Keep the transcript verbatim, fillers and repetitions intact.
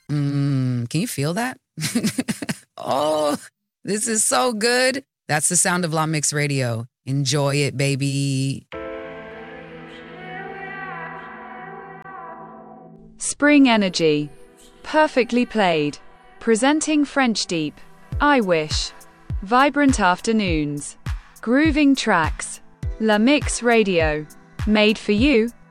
Mm, can you feel that? Oh, this is so good. That's the sound of La Mix Radio. Enjoy it, baby. Spring Energy. Perfectly played. Presenting French Deep. I Wish. Vibrant afternoons. Grooving tracks. La Mix Radio. Made for you,